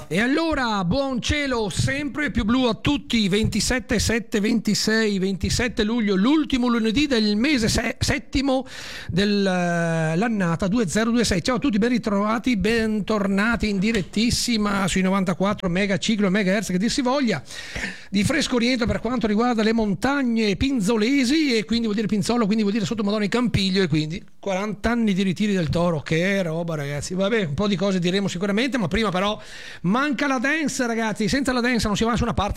E allora, buon cielo sempre più blu a tutti. 27, 7, 26, 27 luglio, l'ultimo lunedì del mese settimo dell'annata 2026. Ciao a tutti, ben ritrovati, bentornati in direttissima sui 94 megaciclo megahertz, che dir si voglia, di fresco oriente per quanto riguarda le montagne pinzolesi, e quindi vuol dire Pinzolo, quindi vuol dire sotto Madonna Campiglio, e quindi 40 anni di ritiri del Toro. Che roba, ragazzi. Vabbè, un po' di cose diremo sicuramente, ma prima però manca la dance, ragazzi. Senza la dance non si va da nessuna parte.